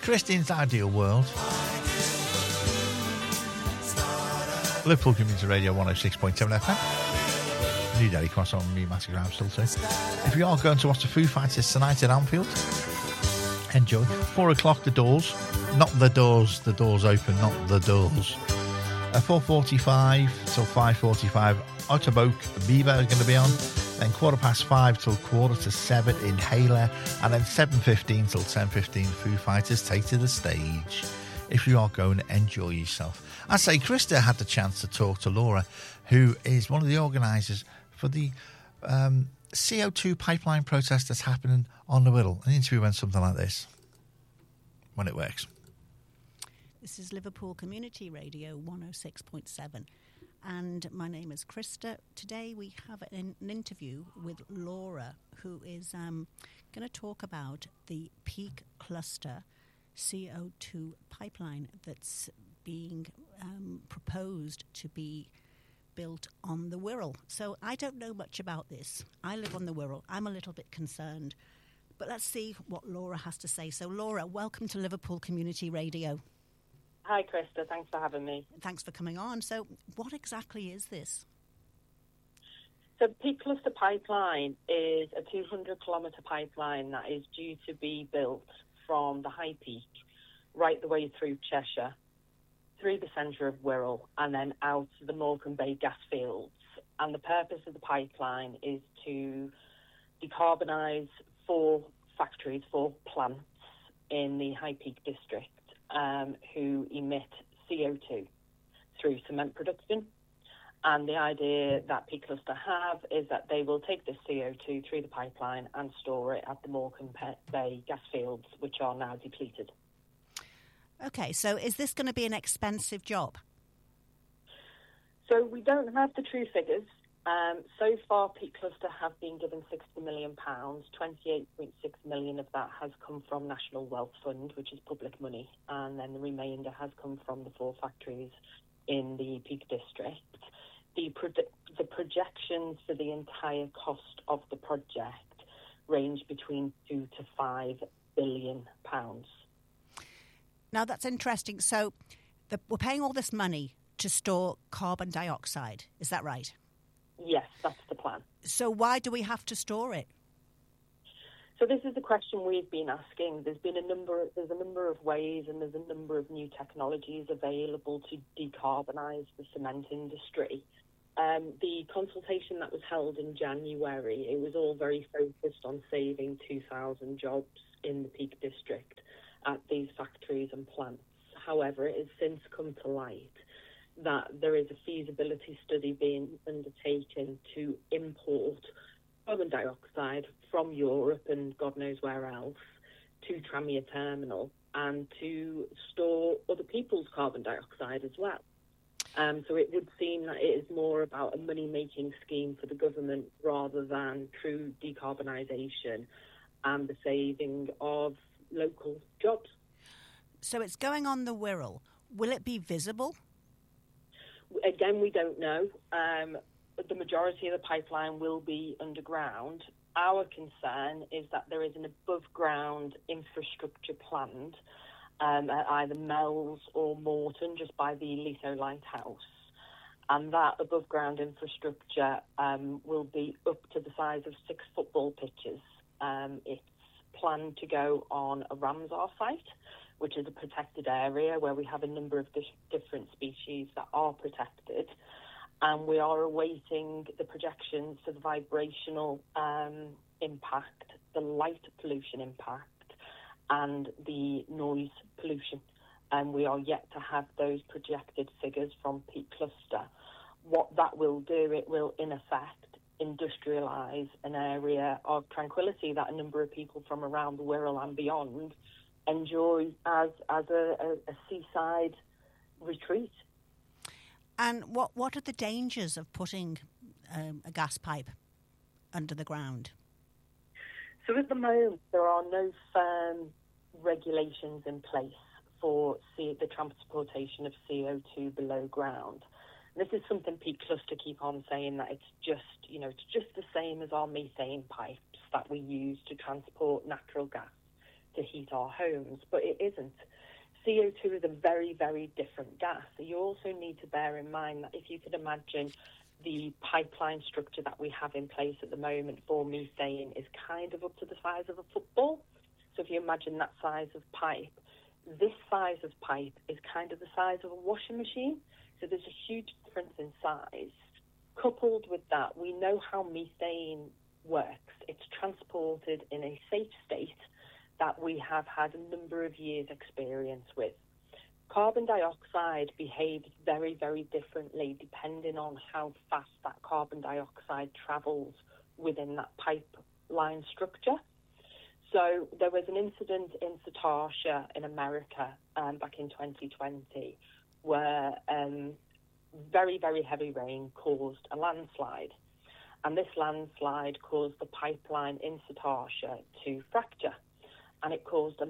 Christine's Ideal World. Liverpool Community Radio 106.7 FM. New Delhi Cross on Newmatic Ground still too. If you are going to watch the Foo Fighters tonight at Anfield, enjoy. 4 o'clock, the doors. Not the doors open, not the doors. 4:45 till 5:45, Otterboke Beaver are going to be on. Then 5:15 till 6:45, Inhaler. And then 7:15 till 10:15, Foo Fighters take to the stage. If you are going, enjoy yourself. I say, Krista had the chance to talk to Laura, who is one of the organisers for the CO2 pipeline protest that's happening on the Wirral. An interview went something like this, when it works. This is Liverpool Community Radio 106.7 and my name is Krista. Today we have an interview with Laura, who is going to talk about the Peak Cluster CO2 pipeline that's being proposed to be built on the Wirral. So I don't know much about this. I live on the Wirral. I'm a little bit concerned. But let's see what Laura has to say. So Laura, welcome to Liverpool Community Radio. Hi, Krista. Thanks for having me. Thanks for coming on. So what exactly is this? So Peak Cluster Pipeline is a 200-kilometre pipeline that is due to be built from the High Peak right the way through Cheshire, through the centre of Wirral, and then out to the Morecambe Bay gas fields. And the purpose of the pipeline is to decarbonise 4 factories, 4 plants in the High Peak district who emit CO2 through cement production. And the idea that Peak Cluster have is that they will take this CO2 through the pipeline and store it at the Morecambe Bay gas fields, which are now depleted. Okay, so is this going to be an expensive job? So we don't have the true figures. So far, Peak Cluster have been given £60 million. 28.6 million of that has come from National Wealth Fund, which is public money, and then the remainder has come from the 4 factories in the Peak District. The projections for the entire cost of the project range between £2 to £5 billion. Now, that's interesting. So we're paying all this money to store carbon dioxide. Is that right? Yes, that's the plan. So why do we have to store it? So this is the question we've been asking. There's a number of ways, and there's a number of new technologies available to decarbonise the cement industry. The consultation that was held in January, it was all very focused on saving 2,000 jobs in the Peak District at these factories and plants. However, it has since come to light that there is a feasibility study being undertaken to import carbon dioxide from Europe and God knows where else to Tranmere Terminal and to store other people's carbon dioxide as well. So it would seem that it is more about a money-making scheme for the government rather than true decarbonisation and the saving of local jobs. So it's going on the Wirral. Will it be visible? Again, we don't know. The majority of the pipeline will be underground. Our concern is that there is an above-ground infrastructure planned at either Mells or Morton, just by the Leto Lighthouse. And that above-ground infrastructure will be up to the size of 6 football pitches. It's planned to go on a Ramsar site, which is a protected area where we have a number of different species that are protected. And we are awaiting the projections for the vibrational impact, the light pollution impact, and the noise pollution. And we are yet to have those projected figures from Peak Cluster. What that will do, it will, in effect, industrialise an area of tranquility that a number of people from around the Wirral and beyond enjoy as a seaside retreat. And what are the dangers of putting a gas pipe under the ground? So at the moment, there are no firm regulations in place for the transportation of CO2 below ground. And this is something Peak Cluster keep on saying, that it's just the same as our methane pipes that we use to transport natural gas to heat our homes, but it isn't. CO2 is a very, very different gas. So you also need to bear in mind that if you could imagine the pipeline structure that we have in place at the moment for methane is kind of up to the size of a football. So if you imagine that size of pipe, this size of pipe is kind of the size of a washing machine. So there's a huge difference in size. Coupled with that, we know how methane works. It's transported in a safe state that we have had a number of years' experience with. Carbon dioxide behaves very, very differently depending on how fast that carbon dioxide travels within that pipeline structure. So there was an incident in Satasha in America back in 2020 where very, very heavy rain caused a landslide. And this landslide caused the pipeline in Satasha to fracture. And it caused a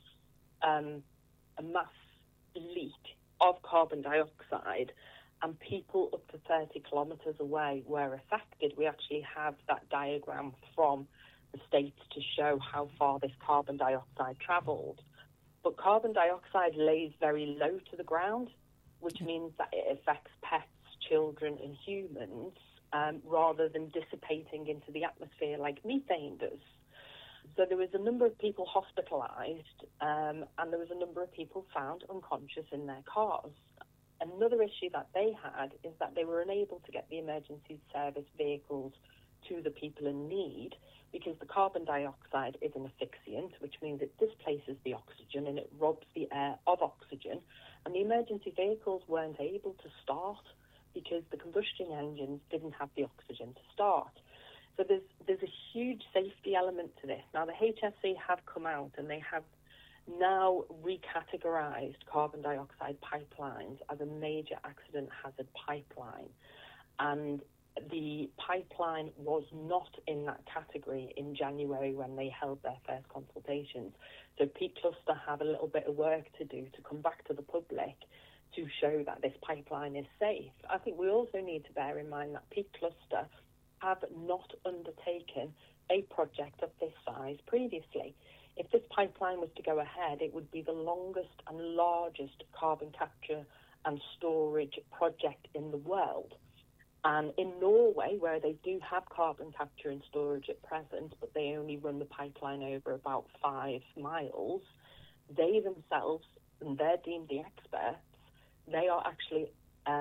mass leak of carbon dioxide, and people up to 30 kilometres away were affected. We actually have that diagram from the States to show how far this carbon dioxide travelled. But carbon dioxide lays very low to the ground, which means that it affects pets, children and humans, rather than dissipating into the atmosphere like methane does. So there was a number of people hospitalised, and there was a number of people found unconscious in their cars. Another issue that they had is that they were unable to get the emergency service vehicles to the people in need because the carbon dioxide is an asphyxiant, which means it displaces the oxygen and it robs the air of oxygen. And the emergency vehicles weren't able to start because the combustion engines didn't have the oxygen to start. So there's a huge safety element to this. Now, the HSE have come out and they have now recategorized carbon dioxide pipelines as a major accident hazard pipeline. And the pipeline was not in that category in January when they held their first consultations. So Peak Cluster have a little bit of work to do to come back to the public to show that this pipeline is safe. I think we also need to bear in mind that Peak Cluster have not undertaken a project of this size previously. If this pipeline was to go ahead, it would be the longest and largest carbon capture and storage project in the world. And in Norway, where they do have carbon capture and storage at present, but they only run the pipeline over about 5 miles, they themselves, and they're deemed the experts, they are actually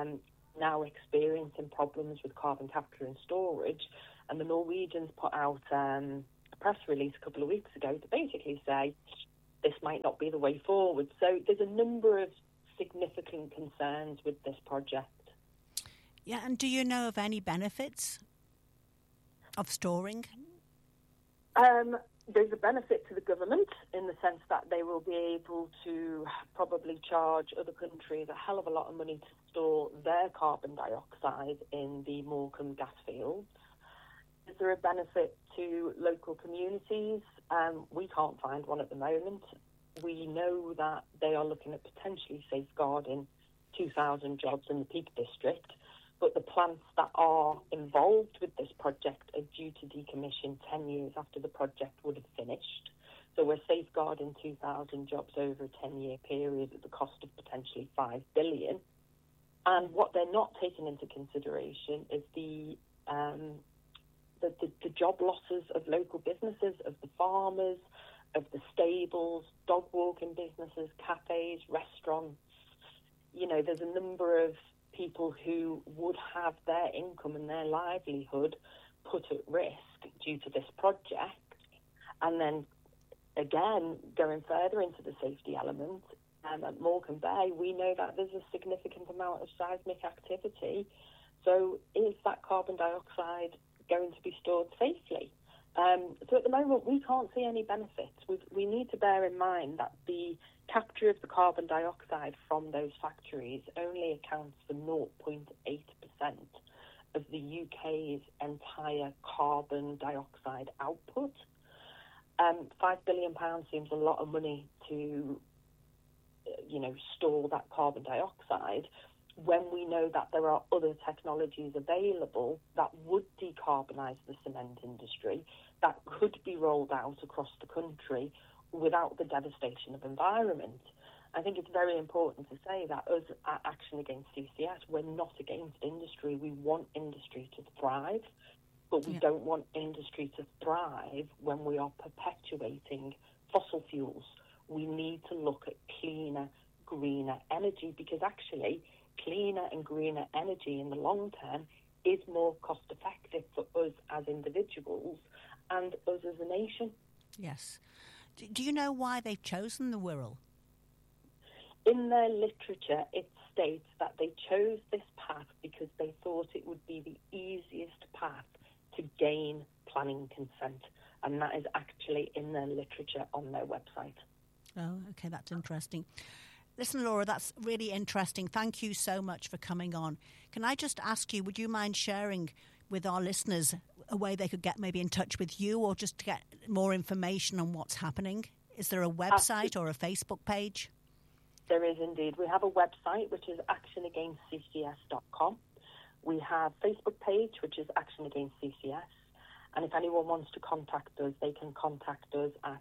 now experiencing problems with carbon capture and storage. And the Norwegians put out a press release a couple of weeks ago to basically say this might not be the way forward. So there's a number of significant concerns with this project. Yeah, and do you know of any benefits of storing? There's a benefit to the government in the sense that they will be able to probably charge other countries a hell of a lot of money to store their carbon dioxide in the Morecambe gas fields. Is there a benefit to local communities? We can't find one at the moment. We know that they are looking at potentially safeguarding 2,000 jobs in the Peak District, but the plants that are involved with this project are due to decommission 10 years after the project would have finished. So we're safeguarding 2,000 jobs over a 10-year period at the cost of potentially $5 billion. And what they're not taking into consideration is the job losses of local businesses, of the farmers, of the stables, dog walking businesses, cafes, restaurants. You know, there's a number of people who would have their income and their livelihood put at risk due to this project. And then, again, going further into the safety element, at Morecambe Bay, we know that there's a significant amount of seismic activity. So is that carbon dioxide going to be stored safely? So at the moment, we can't see any benefits. We need to bear in mind that the capture of the carbon dioxide from those factories only accounts for 0.8% of the UK's entire carbon dioxide output. £5 billion seems a lot of money to, store that carbon dioxide when we know that there are other technologies available that would decarbonise the cement industry, that could be rolled out across the country without the devastation of environment. I think it's very important to say that us at Action Against CCS, we're not against industry. We want industry to thrive, but we don't want industry to thrive when we are perpetuating fossil fuels. We need to look at cleaner, greener energy, because actually cleaner and greener energy in the long term is more cost effective for us as individuals and us as a nation. Yes. Do you know why they've chosen the Wirral? In their literature, it states that they chose this path because they thought it would be the easiest path to gain planning consent. And that is actually in their literature on their website. Oh, okay, that's interesting. Listen, Laura, that's really interesting. Thank you so much for coming on. Can I just ask you, would you mind sharing with our listeners a way they could get maybe in touch with you or just to get more information on what's happening? Is there a website or a Facebook page? There is indeed. We have a website, which is actionagainstccs.com. We have a Facebook page, which is Action Against CCS. And if anyone wants to contact us, they can contact us at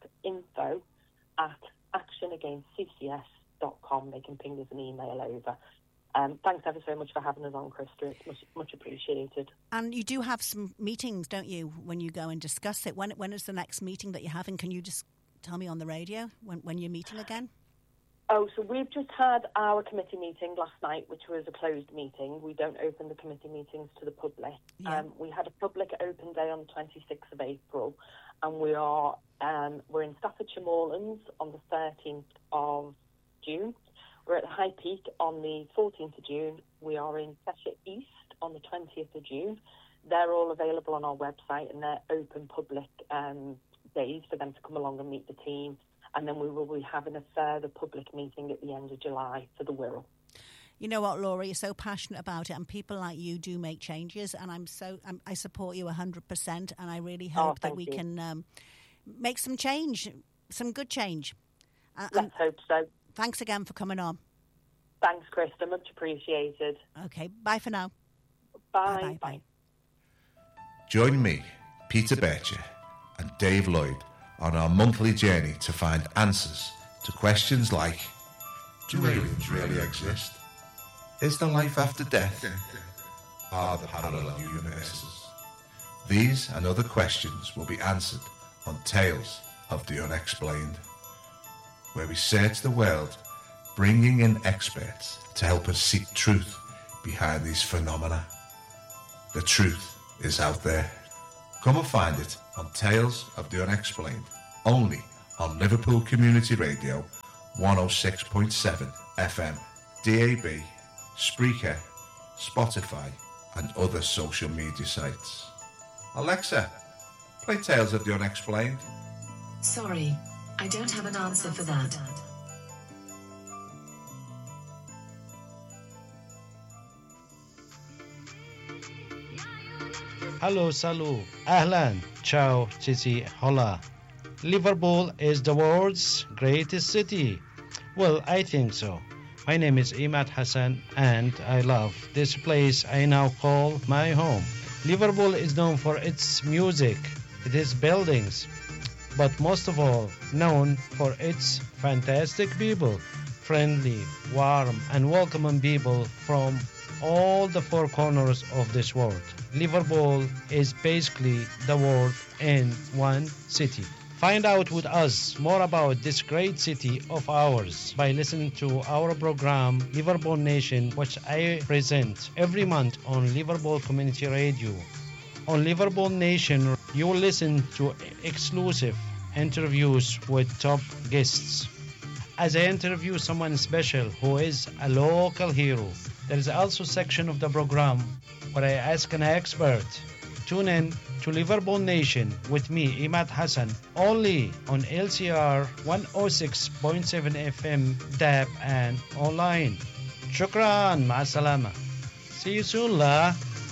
info@actionagainstccs.com. They can ping us an email over. Thanks ever so much for having us on, Krista. It's much appreciated. And you do have some meetings, don't you, when you go and discuss it? When is the next meeting that you're having? Can you just tell me on the radio when you're meeting again? Oh, so we've just had our committee meeting last night, which was a closed meeting. We don't open the committee meetings to the public. Yeah. We had a public open day on the 26th of April, and we're in Staffordshire Moorlands on the 13th of June. We're at the High Peak on the 14th of June. We are in Cheshire East on the 20th of June. They're all available on our website, and they're open public days for them to come along and meet the team. And then we will be having a further public meeting at the end of July for the Wirral. You know what, Laura, you're so passionate about it, and people like you do make changes, and I support you 100%, and I really hope that we can make some change, some good change. Let's hope so. Thanks again for coming on. Thanks, Krista. Much appreciated. Okay, bye for now. Bye. Bye. Join me, Peter Bircher, and Dave Lloyd on our monthly journey to find answers to questions like: do aliens really exist? Is there life after death? Are there parallel universes? These and other questions will be answered on Tales of the Unexplained, where we search the world, bringing in experts to help us seek truth behind these phenomena. The truth is out there. Come and find it on Tales of the Unexplained, only on Liverpool Community Radio 106.7 FM, DAB, Spreaker, Spotify, and other social media sites. Alexa, play Tales of the Unexplained. Sorry, I don't have an answer for that. Hello, salut, ahlan, ciao, chichi, hola. Liverpool is the world's greatest city. Well, I think so. My name is Imad Hassan, and I love this place I now call my home. Liverpool is known for its music, its buildings, but most of all known for its fantastic people, friendly, warm, and welcoming people from all the four corners of this world. Liverpool is basically the world in one city. Find out with us more about this great city of ours by listening to our program Liverpool Nation, which I present every month on Liverpool Community Radio. On Liverpool Nation, you will listen to exclusive interviews with top guests. As I interview someone special who is a local hero, there is also a section of the program where I ask an expert. Tune in to Liverpool Nation with me, Imad Hassan, only on LCR 106.7 FM, DAB, and online. Shukran, ma'asalama. See you soon, la.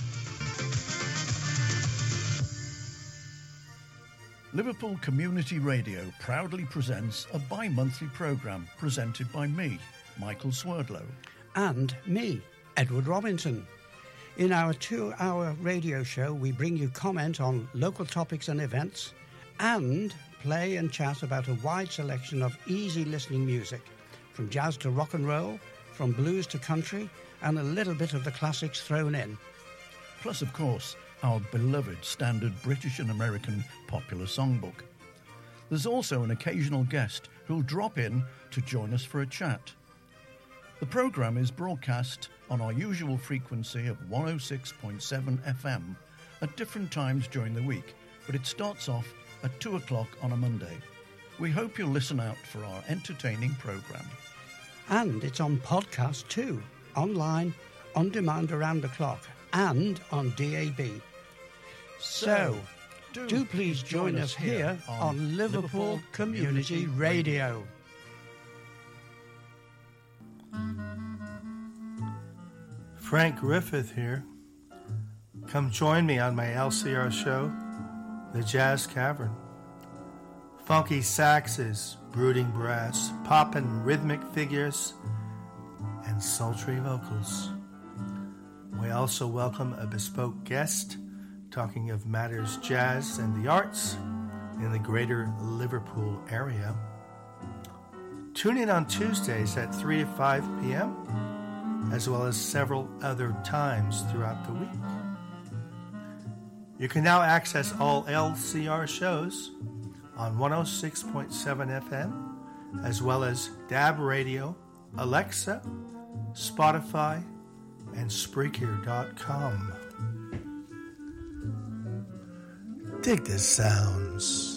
Liverpool Community Radio proudly presents a bi-monthly programme presented by me, Michael Swerdlow. And me, Edward Robinson. In our 2-hour radio show, we bring you comment on local topics and events and play and chat about a wide selection of easy listening music, from jazz to rock and roll, from blues to country, and a little bit of the classics thrown in. Plus, of course, our beloved standard British and American popular songbook. There's also an occasional guest who'll drop in to join us for a chat. The programme is broadcast on our usual frequency of 106.7 FM at different times during the week, but it starts off at 2 o'clock on a Monday. We hope you'll listen out for our entertaining programme. And it's on podcast too, online, on demand around the clock, and on DAB. So, do please join us here on Liverpool Community Radio. Frank Griffith here. Come join me on my LCR show, The Jazz Cavern. Funky saxes, brooding brass, poppin' rhythmic figures, and sultry vocals. We also welcome a bespoke guest talking of matters jazz and the arts in the greater Liverpool area. Tune in on Tuesdays at 3 to 5 p.m., as well as several other times throughout the week. You can now access all LCR shows on 106.7 FM, as well as DAB Radio, Alexa, Spotify, and Spreaker.com. Dig the sounds.